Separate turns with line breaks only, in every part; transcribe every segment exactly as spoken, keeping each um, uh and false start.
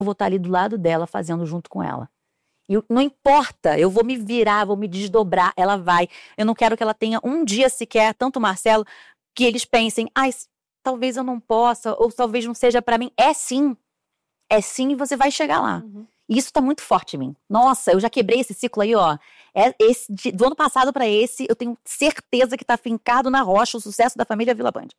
eu vou estar ali do lado dela, fazendo junto com ela. E não importa, eu vou me virar, vou me desdobrar, ela vai. Eu não quero que ela tenha um dia sequer, tanto o Marcelo, que eles pensem, ai, talvez eu não possa, ou talvez não seja pra mim. É sim, é sim e você vai chegar lá.
Uhum.
E isso tá muito forte em mim. Nossa, eu já quebrei esse ciclo aí, ó. É esse, de, do ano passado pra esse, eu tenho certeza que tá fincado na rocha o sucesso da família Vila Band.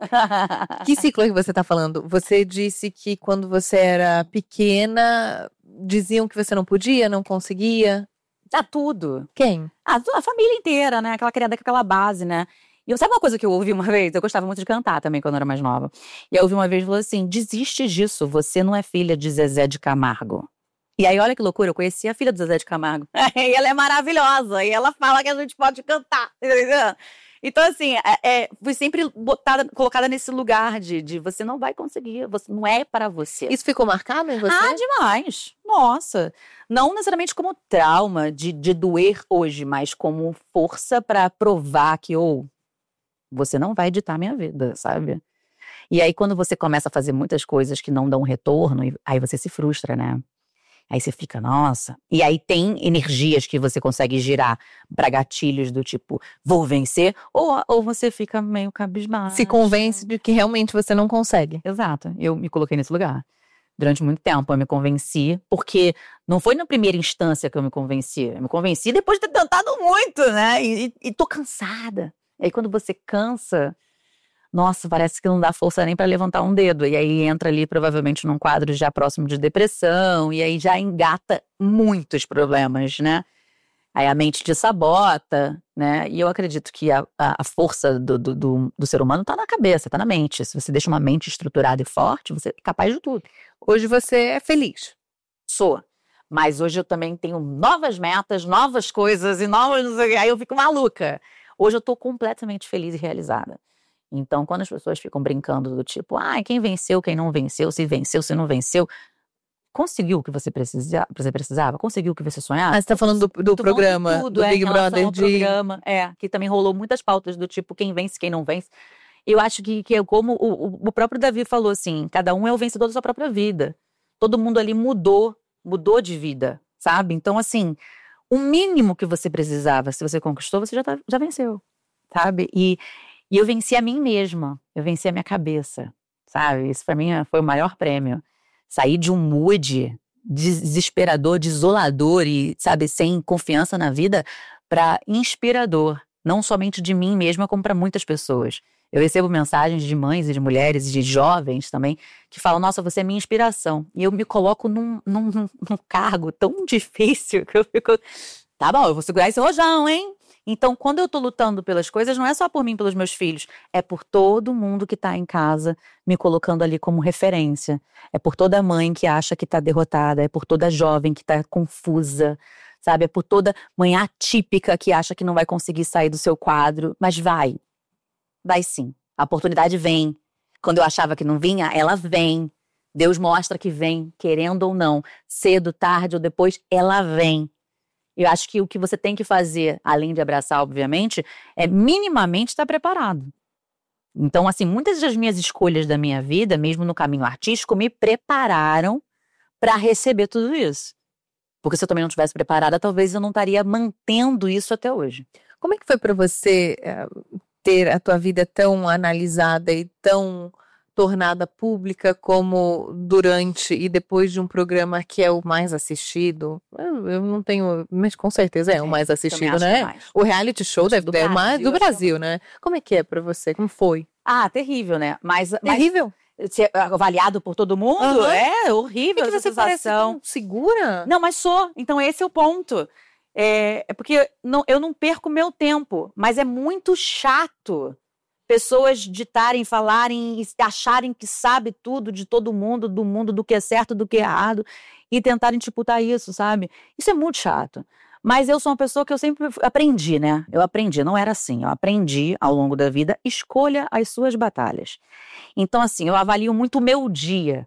Que ciclo que você tá falando? Você disse que quando você era pequena, diziam que você não podia, não conseguia?
Tá tudo.
Quem?
A, a família inteira, né? Aquela criada com aquela base, né? E eu, sabe uma coisa que eu ouvi uma vez? Eu gostava muito de cantar também quando eu era mais nova. E eu ouvi uma vez e falou assim, desiste disso, você não é filha de Zezé de Camargo. E aí, olha que loucura, eu conheci a filha do Zezé de Camargo. E ela é maravilhosa, e ela fala que a gente pode cantar, entendeu? Então, assim, é, é, fui sempre botada, colocada nesse lugar de, de você não vai conseguir, você não é para você.
Isso ficou marcado em você?
Ah, demais. Nossa. Não necessariamente como trauma de, de doer hoje, mas como força para provar que, ou, oh, você não vai ditar minha vida, sabe? E aí, quando você começa a fazer muitas coisas que não dão retorno, aí você se frustra, né? Aí você fica, nossa. E aí tem energias que você consegue girar pra gatilhos do tipo, vou vencer, ou, ou você fica meio cabisbaixo.
Se convence de que realmente você não consegue.
Exato. Eu me coloquei nesse lugar. Durante muito tempo eu me convenci, porque não foi na primeira instância que eu me convenci. Eu me convenci depois de ter tentado muito, né? E, e, e tô cansada. E aí quando você cansa, nossa, parece que não dá força nem pra levantar um dedo. E aí entra ali provavelmente num quadro já próximo de depressão. E aí já engata muitos problemas, né? Aí a mente te sabota, né? E eu acredito que a, a, a força do, do, do, do ser humano tá na cabeça, tá na mente. Se você deixa uma mente estruturada e forte, você é capaz de tudo.
Hoje você é feliz?
Sou. Mas hoje eu também tenho novas metas, novas coisas e novas... Aí eu fico maluca. Hoje eu tô completamente feliz e realizada. Então, quando as pessoas ficam brincando do tipo, ah, quem venceu, quem não venceu, se venceu, se não venceu, conseguiu o que você, precisa, você precisava? Conseguiu o que você sonhava?
Ah, você tá falando do, do programa,
tudo,
do
é,
Big Brother
de... programa, é, que também rolou muitas pautas do tipo, quem vence, quem não vence. Eu acho que, que como o, o próprio Davi falou assim, cada um é o vencedor da sua própria vida. Todo mundo ali mudou, mudou de vida, sabe? Então, assim, o mínimo que você precisava, se você conquistou, você já, tá, já venceu, sabe? E... E eu venci a mim mesma, eu venci a minha cabeça, sabe? Isso pra mim foi o maior prêmio. Sair de um mood desesperador, desolador e, sabe, sem confiança na vida pra inspirador. Não somente de mim mesma, como pra muitas pessoas. Eu recebo mensagens de mães e de mulheres e de jovens também que falam, nossa, você é minha inspiração. E eu me coloco num, num, num cargo tão difícil que eu fico, tá bom, eu vou segurar esse rojão, hein? Então, quando eu tô lutando pelas coisas, não é só por mim, pelos meus filhos. É por todo mundo que tá em casa, me colocando ali como referência. É por toda mãe que acha que tá derrotada. É por toda jovem que tá confusa, sabe? É por toda mãe atípica que acha que não vai conseguir sair do seu quadro. Mas vai. Vai sim. A oportunidade vem. Quando eu achava que não vinha, ela vem. Deus mostra que vem, querendo ou não. Cedo, tarde ou depois, ela vem. Eu acho que o que você tem que fazer, além de abraçar, obviamente, é minimamente estar preparado. Então, assim, muitas das minhas escolhas da minha vida, mesmo no caminho artístico, me prepararam para receber tudo isso. Porque se eu também não estivesse preparada, talvez eu não estaria mantendo isso até hoje.
Como é que foi para você uh, ter a tua vida tão analisada e tão tornada pública como durante e depois de um programa que é o mais assistido? Eu, eu não tenho, mas com certeza é, é o mais assistido, né?
Mais.
O reality show deve ter mais do Brasil,
é
né? Como é que é pra você? Como foi?
Ah, terrível, né? Mas,
terrível?
Mas, ser avaliado por todo mundo? Uhum. É horrível.
É que
essa
você parece tão segura?
Não, mas sou. Então esse é o ponto. É, é porque não, eu não perco meu tempo, mas é muito chato pessoas ditarem, falarem e acharem que sabe tudo de todo mundo, do mundo, do que é certo, do que é errado, e tentarem disputar isso, sabe? Isso é muito chato. Mas eu sou uma pessoa que eu sempre aprendi, né? Eu aprendi, não era assim. Eu aprendi ao longo da vida, escolha as suas batalhas. Então, assim, eu avalio muito o meu dia.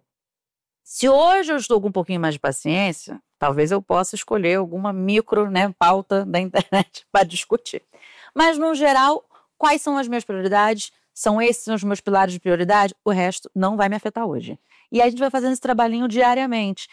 Se hoje eu estou com um pouquinho mais de paciência, talvez eu possa escolher alguma micro, né, pauta da internet para discutir. Mas, no geral, quais são as minhas prioridades? São esses os meus pilares de prioridade? O resto não vai me afetar hoje. E aí a gente vai fazendo esse trabalhinho diariamente.